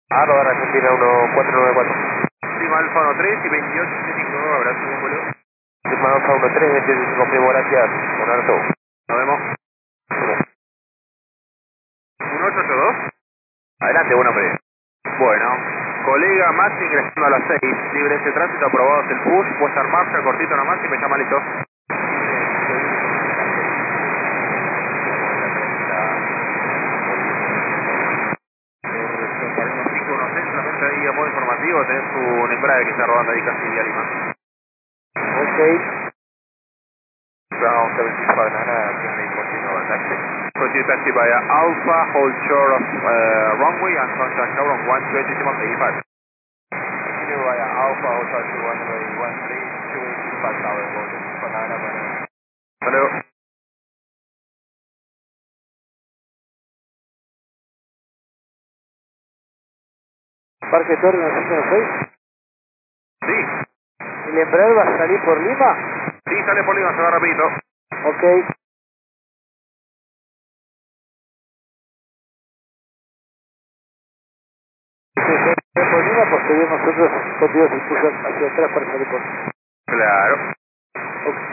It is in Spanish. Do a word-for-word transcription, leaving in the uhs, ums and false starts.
Arroba Argentina uno cuatro nueve cuatro. Lima Alfa uno tres y veintiocho ochenta y cinco, abrazo, bien boludo. Lima Alfa uno tres, veintiocho ochenta y cinco, primo, gracias. Un alto. Nos vemos. ¿Un ocho ocho dos? Adelante, buen hombre. Bueno, colega Max ingresando a las seis, libre ese tránsito, aprobados el push, puesta en marcha, cortito nomás y me llama listo. cinco uno seis, solamente ahí a modo informativo, tenés un embrague que está rodando ahí casi a Lima. Ok. Ground seventy-five, Nana, can they continue our taxi? Continue taxi via Alpha, hold short of uh, runway and contact tower on one twenty eighty-five. Continue via Alpha, Hotel two one one three, two eighty-five Tower, Golden, Banana, Banana. Hasta luego. Parque Torre cinco uno seis. Sí, ¿El embrague va a salir por Lima? sí, sale por Lima, se va rapidito. Ok. Si se sale por Lima, posterior nosotros continuamos el curso hacia atrás para salir por Lima. Claro. Ok.